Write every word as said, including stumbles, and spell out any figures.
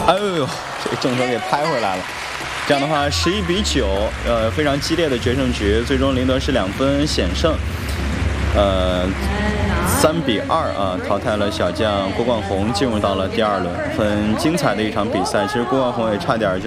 哎呦，这个正手给拍回来了。这样的话，十一比九，呃，非常激烈的决胜局，最终林德是两分险胜，呃，三比二啊，淘汰了小将郭冠宏，进入到了第二轮，很精彩的一场比赛。其实郭冠宏也差点就。